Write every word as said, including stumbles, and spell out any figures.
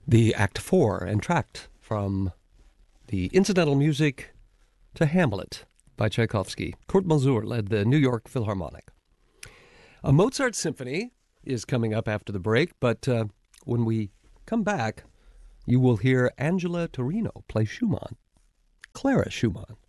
The Act Four entr'acte from the incidental music to Hamlet by Tchaikovsky. Kurt Masur led the New York Philharmonic. A Mozart symphony is coming up after the break, but uh, when we come back, you will hear Angela Torino play Schumann, Clara Schumann.